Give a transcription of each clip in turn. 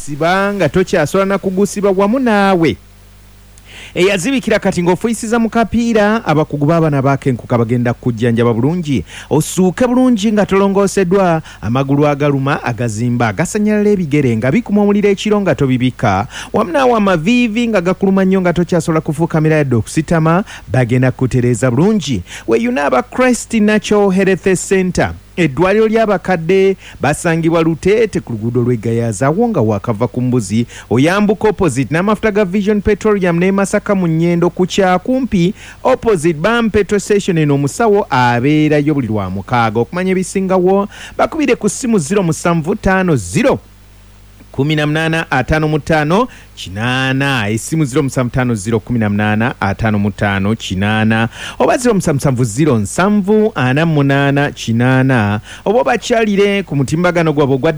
gusiba nga tokyasobola na kugusiba wamu naawe eyazibikira kati ng'ofuyisiza mu kapiira abakugu baabana b'akenkuka bagenda kujjanjaba bulungi osuuke bulungi nga tolongooseddwa amagulu agaluma agazimba agasanyalala ebigere nga bikuma omuliro ekiro nga tobibika wamu naawe amaviivi nga gakuluma nnyo nga tokyasobola kufuukamira yadde okusitama bagenda kutereeza bulungi weyuna aba Christ Natural Health Center eddwaliro ly'abakadde basangibwa Luteete ku luguudo lw'Egayaaza nga wakava ku mbuzi oyambuka opposite n'amafuta ga Vision Petroleum ne Masaka mu Nnyendo ku kyakumpi opposite BAM Petrol Station eno omusawo abeerayo buli lwa mukaaga okumanya ebisingawo bakubire ku ssimu 0750 1855 kinana esimu 07501855 oba 0770 kinana oba bakyalire ku mutimbagano gwabo gwa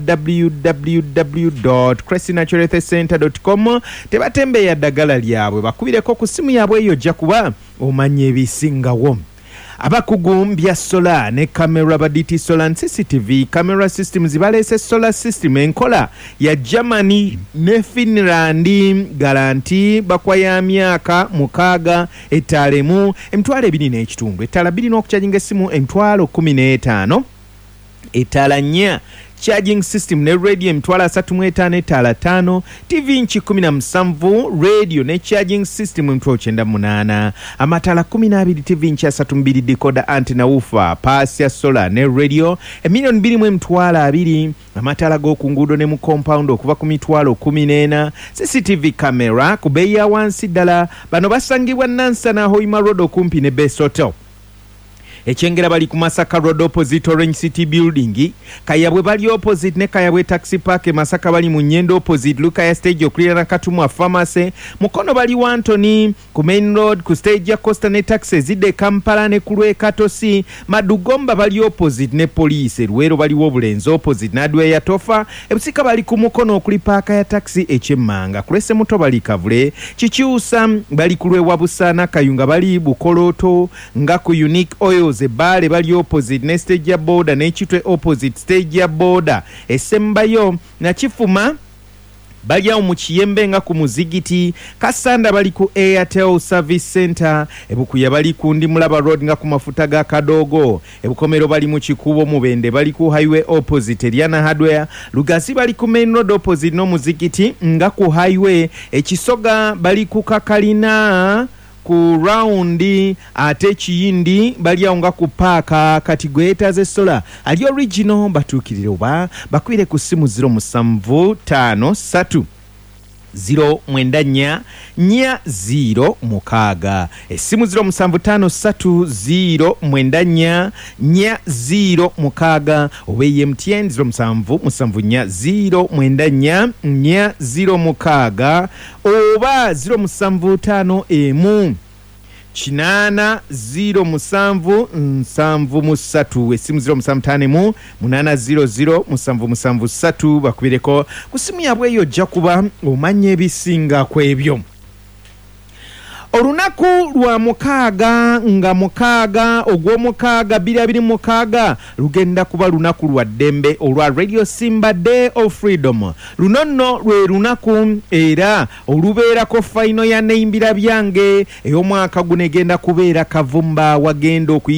www.crestinaturalhealthcenter.com tebatembeeya ddagala lyabwe bakubireko ku simu yaabwe eyo ojja kuba omanya ebisingawo abakugu bya solar ne camera ba DT Solar CCTV camera systems balese solar system enkola ya Germany ne Finland garanti bakwaya myaka mukaaga ettalemu emitwalo 2 n'ekitundu ettala 2 n'okucharginga essimu emitwalo 15 ettala 4 charging system ne radio emitwalo 35 ettala 5 TV inchi 17 radio ne charging system emitwalo 98 amatala 12 TV inchi 32 decoder antenna woofer pass ya solar ne radio emillion 2.2 amatala g'oku nguudo ne mu compound okuva ku mitwalo 14 CCTV camera ku beeyi ya wansi ddala bano basangibwa Nansana Hoima Road okumpi ne Best Hotel Echengera bali ku Masaka Road opposite Orange City Building Kayabwe bali opposite ne Kayabwe Taxi Park Masaka bali mu Nnyendo opposite Lukaya Stage okulira Katumwa Pharmacy Mukono bali Wantoni ku Main Road ku stage ya Costa ne taxi zide Kampala ne kulwe Katosi Madugomba bali opposite ne police Luwero bali Wobulenzi opposite Nadwe ya Tofa Ebusika bali ku Mukono okuli paaka ya taxi Echemmanga kulese muto bali Kavule Chikyusa bali kulwe Wabusana Kayunga bali Bukoloto nga ku Unique Oils Ebale bali opposite ne stage ya border ne Chitwe opposite stage ya border Esembayo na Kifuma bali awo mu Kiyembe nga ku Muzigiti Kasanda bali ku Airtel Service Center Ebukuya bali ku Ndimulaba Road nga ku mafuta ga Kadogo Ebukomero bali mu Kikubo Mubende bali ku highway opposite Eliana Hardware Lugasi bali ku Main Road opposite no Muzigiti nga ku highway Ekisoga bali ku Kakalina ku roundi ate Kiyindi bali awo nga ku paaka kati gwetaze solar ali original batukirire oba bakwire ku simu 0753 094 mukaaga esimu 0753 mukaaga oba MTN 0774 mukaaga oba 075 Chinana 0773 esimu 0758 800 bakubireko ku simu yabwe eyo ojja kuba omanya ebisinga kwebyo Olunaku lwa mukaaga nga mukaaga ogw'omukaaga 26 lugenda kuba lunaku lwa ddembe olwa Radio Simba Day of Freedom luno nno lwe lunaku era olubeerako final ya neimbira byange ey'omwaka guno egenda kubeera Kavumba wagenda